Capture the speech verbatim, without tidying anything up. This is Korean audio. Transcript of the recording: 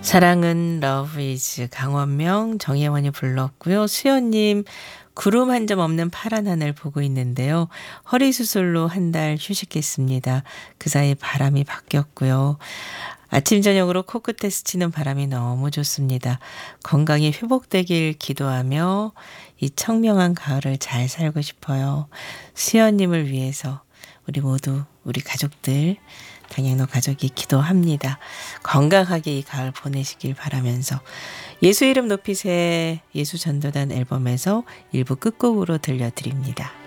사랑은 러브 이즈 강원명 정혜원이 불렀고요. 수연님 구름 한 점 없는 파란 하늘 보고 있는데요. 허리 수술로 한 달 휴식했습니다. 그 사이 바람이 바뀌었고요. 아침 저녁으로 코끝에 스치는 바람이 너무 좋습니다. 건강이 회복되길 기도하며 이 청명한 가을을 잘 살고 싶어요. 수연님을 위해서 우리 모두 우리 가족들 당양로 가족이 기도합니다. 건강하게 이 가을 보내시길 바라면서 예수 이름 높이세 예수 전도단 앨범에서 일부 끝곡으로 들려드립니다.